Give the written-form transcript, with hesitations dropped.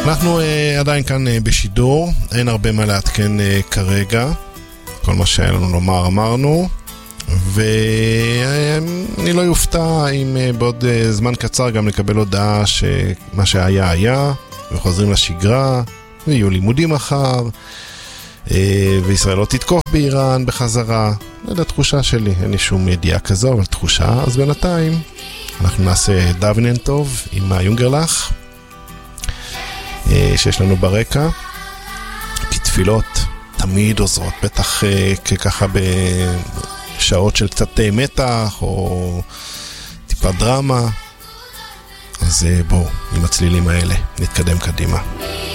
אנחנו עדיין כאן בשידור, אין הרבה מה להתקן כרגע, כל מה שהיה לנו לומר אמרנו, ואני לא יופתע אם בעוד זמן קצר גם לקבל הודעה שמה שהיה היה, וחוזרים לשגרה, ויהיו לימודים מחר, וישראל לא תתקוף באיראן בחזרה. זו התחושה שלי, אין לי שום ידיעה כזו, אבל תחושה. אז בינתיים אנחנו נעשה דאבינן טוב עם היונגרלח שיש לנו ברקע, כי תפילות תמיד עוזרות, בטח ככה בשעות של קצת מתח או טיפה דרמה. אז בואו, עם הצלילים האלה נתקדם קדימה.